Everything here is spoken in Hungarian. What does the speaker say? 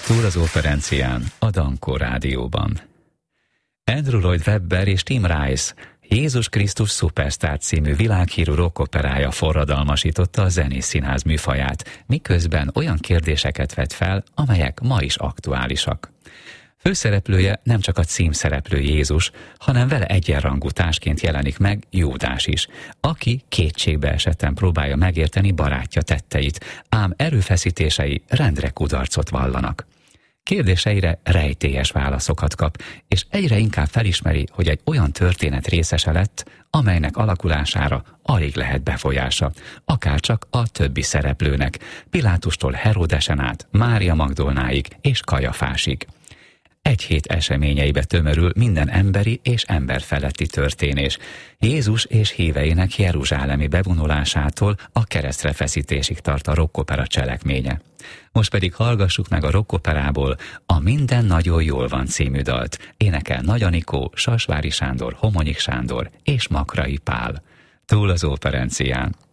Túl az operencián, a Dankó Rádióban. Andrew Lloyd Webber és Tim Rice Jézus Krisztus Szupersztár című világhírű rockoperája forradalmasította a zenészszínház műfaját, miközben olyan kérdéseket vet fel, amelyek ma is aktuálisak. Főszereplője nem csak a címszereplő Jézus, hanem vele egyenrangú társként jelenik meg Júdás is, aki kétségbe esetten próbálja megérteni barátja tetteit, ám erőfeszítései rendre kudarcot vallanak. Kérdéseire rejtélyes válaszokat kap, és egyre inkább felismeri, hogy egy olyan történet részese lett, amelynek alakulására alig lehet befolyása, akárcsak a többi szereplőnek, Pilátustól Heródesen át, Mária Magdolnáig és Kajafásig. Egy hét eseményeibe tömörül minden emberi és emberfeletti történés, Jézus és híveinek jeruzsálemi bevonulásától a keresztre feszítésig tart a rockopera cselekménye. Most pedig hallgassuk meg a rockoperából a Minden nagyon jól van című dalt. Énekel Nagy Anikó, Sasvári Sándor, Homonyik Sándor és Makrai Pál. Túl az operencián.